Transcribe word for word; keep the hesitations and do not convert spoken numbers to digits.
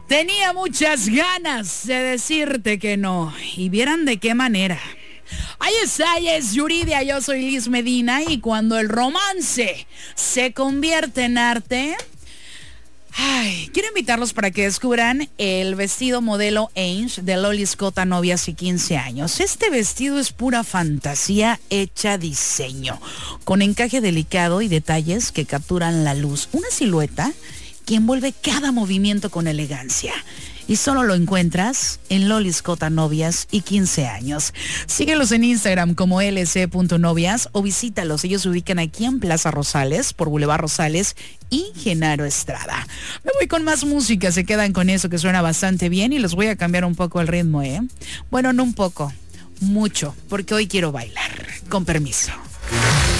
Tenía muchas ganas de decirte que no, y vieran de qué manera. Ahí está, ahí es Yuridia, yo soy Liz Medina, y cuando el romance se convierte en arte... Ay, quiero invitarlos para que descubran el vestido modelo Ange de Loli Scott a novias y quince años. Este vestido es pura fantasía hecha diseño, con encaje delicado y detalles que capturan la luz. Una silueta que envuelve cada movimiento con elegancia. Y solo lo encuentras en Loli Scott a novias y quince años. Síguelos en Instagram como l c punto novias o visítalos. Ellos se ubican aquí en Plaza Rosales, por Boulevard Rosales y Genaro Estrada. Me voy con más música, se quedan con eso que suena bastante bien y les voy a cambiar un poco el ritmo, ¿eh? Bueno, no un poco, mucho, porque hoy quiero bailar. Con permiso.